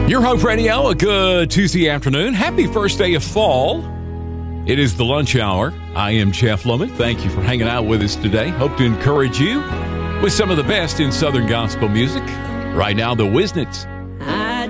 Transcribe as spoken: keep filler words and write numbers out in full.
Your Hope Radio, a good Tuesday afternoon. Happy first day of fall. It is the lunch hour. I am Jeff Lohman. Thank you for hanging out with us today. Hope to encourage you with some of the best in Southern gospel music. Right now, the Wisnets